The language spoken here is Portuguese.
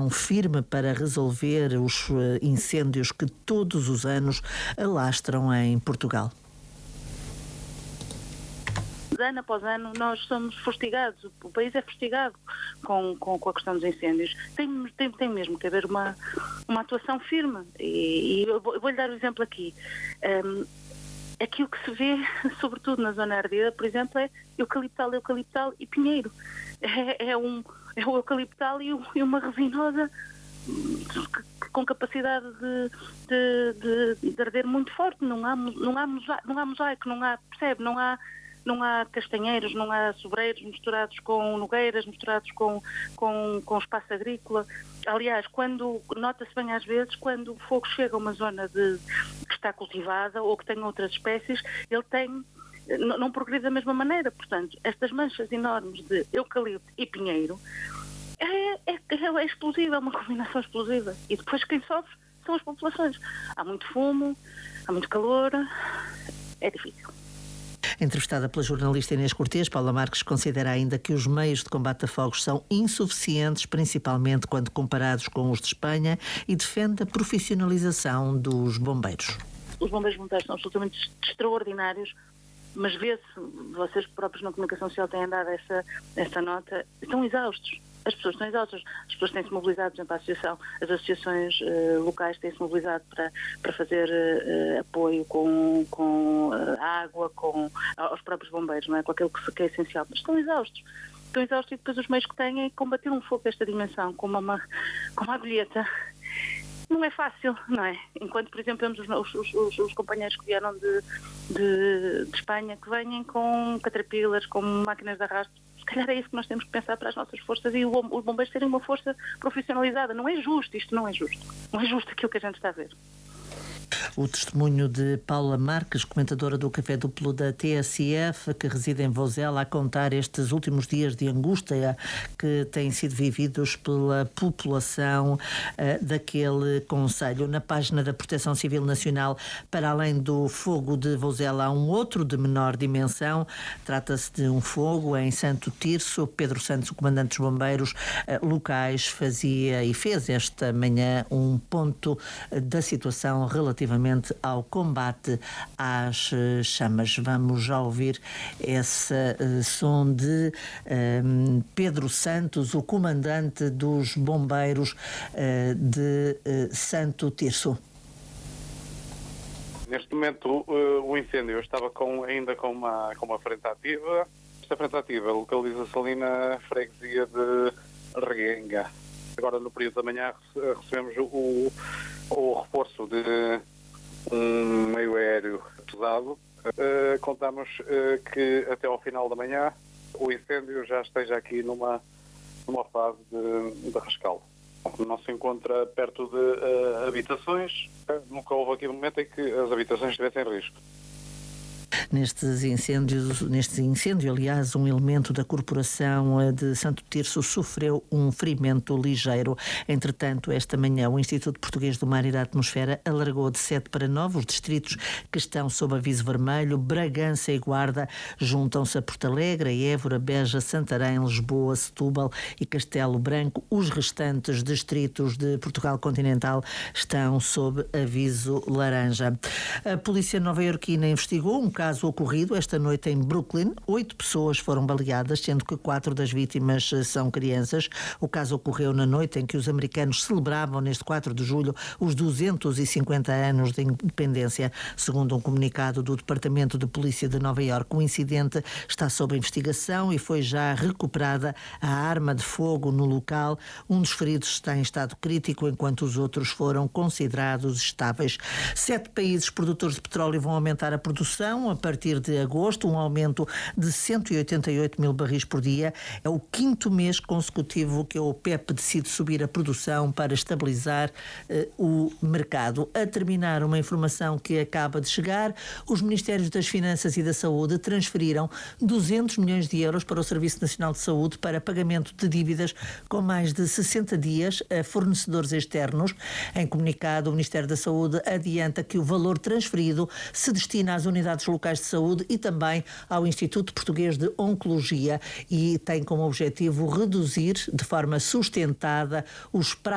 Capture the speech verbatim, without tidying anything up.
posição firme para resolver os incêndios que todos os anos alastram em Portugal? Ano após ano nós somos fustigados, o país é fustigado com, com, com a questão dos incêndios. Tem, tem, tem mesmo que haver uma, uma atuação firme e, e eu vou-lhe dar o um exemplo aqui. Um, aquilo que se vê, sobretudo na zona ardida, por exemplo, é eucaliptal, eucaliptal e pinheiro. É, é, um, é o eucaliptal e, e uma resinosa com capacidade de, de, de, de arder muito forte. Não há, não há, não há mosaico, não há, percebe, não há Não há castanheiros, não há sobreiros misturados com nogueiras, misturados com, com, com espaço agrícola. Aliás, quando, nota-se bem às vezes, quando o fogo chega a uma zona de, que está cultivada ou que tem outras espécies, ele tem, não, não progride da mesma maneira. Portanto, estas manchas enormes de eucalipto e pinheiro é, é, é explosiva, é uma combinação explosiva. E depois quem sofre são as populações. Há muito fumo, há muito calor, é difícil. Entrevistada pela jornalista Inês Cortês, Paula Marques considera ainda que os meios de combate a fogos são insuficientes, principalmente quando comparados com os de Espanha, e defende a profissionalização dos bombeiros. Os bombeiros voluntários são absolutamente extraordinários, mas vê-se, vocês próprios na comunicação social têm dado essa, essa nota, estão exaustos. As pessoas estão exaustas, as pessoas têm-se mobilizado, por exemplo, a associação, as associações uh, locais têm-se mobilizado para, para fazer uh, apoio com, com uh, água, com, aos próprios bombeiros, não é? Com aquilo que, que é essencial. Mas estão exaustos. Estão exaustos e depois os meios que têm é combater um fogo desta dimensão, com uma, com uma agulheta. Não é fácil, não é? Enquanto, por exemplo, temos os, os, os, os companheiros que vieram de, de, de Espanha, que vêm com caterpillars, com máquinas de arrasto. Se calhar é isso que nós temos que pensar para as nossas forças e os bombeiros terem uma força profissionalizada. Não é justo, isto não é justo. Não é justo aquilo que a gente está a ver. O testemunho de Paula Marques, comentadora do Café Duplo da T S F, que reside em Vozela, a contar estes últimos dias de angústia que têm sido vividos pela população uh, daquele concelho. Na página da Proteção Civil Nacional, para além do fogo de Vozela, há um outro de menor dimensão. Trata-se de um fogo em Santo Tirso. Pedro Santos, o comandante dos bombeiros uh, locais, fazia e fez esta manhã um ponto uh, da situação relativamente ao combate às chamas. Vamos já ouvir esse uh, som de uh, Pedro Santos, o comandante dos bombeiros uh, de uh, Santo Tirso. Neste momento uh, o incêndio eu estava com, ainda com uma, com uma frente ativa. Esta frente ativa localiza-se ali na freguesia de Reguenga. Agora no período da manhã recebemos o, o reforço de um meio aéreo pesado. Uh, contamos uh, que até ao final da manhã o incêndio já esteja aqui numa, numa fase de, de rescaldo. Não se encontra perto de uh, habitações. Uh, nunca houve aqui um momento em que as habitações estivessem em risco. Nestes incêndios, neste incêndio, aliás, um elemento da Corporação de Santo Tirso sofreu um ferimento ligeiro. Entretanto, esta manhã, o Instituto Português do Mar e da Atmosfera alargou de sete para nove os distritos que estão sob aviso vermelho. Bragança e Guarda juntam-se a Porto Alegre, Évora, Beja, Santarém, Lisboa, Setúbal e Castelo Branco. Os restantes distritos de Portugal continental estão sob aviso laranja. A polícia nova-iorquina investigou um caso ocorrido esta noite em Brooklyn. Oito pessoas foram baleadas, sendo que quatro das vítimas são crianças. O caso ocorreu na noite em que os americanos celebravam, neste quatro de julho, os duzentos e cinquenta anos de independência. Segundo um comunicado do Departamento de Polícia de Nova Iorque, o incidente está sob investigação e foi já recuperada a arma de fogo no local. Um dos feridos está em estado crítico, enquanto os outros foram considerados estáveis. Sete países produtores de petróleo vão aumentar a produção a partir de agosto, um aumento de cento e oitenta e oito mil barris por dia. É o quinto mês consecutivo que a OPEP decide subir a produção para estabilizar uh, o mercado. A terminar, uma informação que acaba de chegar: os Ministérios das Finanças e da Saúde transferiram duzentos milhões de euros para o Serviço Nacional de Saúde para pagamento de dívidas com mais de sessenta dias a fornecedores externos. Em comunicado, o Ministério da Saúde adianta que o valor transferido se destina às unidades locais de saúde e também ao Instituto Português de Oncologia e tem como objetivo reduzir de forma sustentada os prazos